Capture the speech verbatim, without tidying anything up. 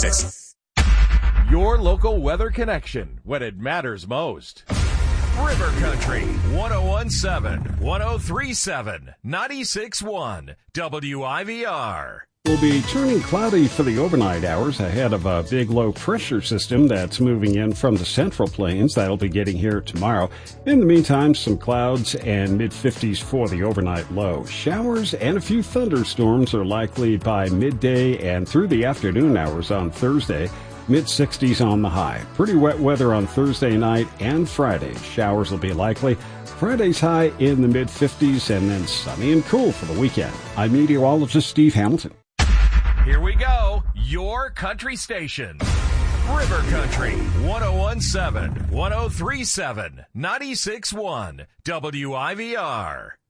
ninety-six. Your local weather connection when it matters most. River Country, one oh one point seven, one oh three point seven, ninety-six point one, W I V R. Will be turning cloudy for the overnight hours ahead of a big low pressure system that's moving in from the central plains. That'll be getting here tomorrow. In the meantime, some clouds and mid fifties for the overnight low. Showers and a few thunderstorms are likely by midday and through the afternoon hours on Thursday. mid sixties on the high. Pretty wet weather on Thursday night and Friday. Showers will be likely. Friday's high in the mid fifties and then sunny and cool for the weekend. I'm meteorologist Steve Hamilton. Here we go. Your country station. River Country, one oh one point seven, one oh three point seven, ninety-six point one, W I V R.